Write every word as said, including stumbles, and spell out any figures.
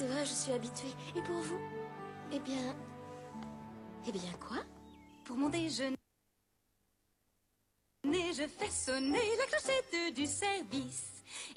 c'est vrai, je suis habituée. Et pour vous? Eh bien... Eh bien quoi? Pour mon déjeuner, je fais sonner la clochette du service.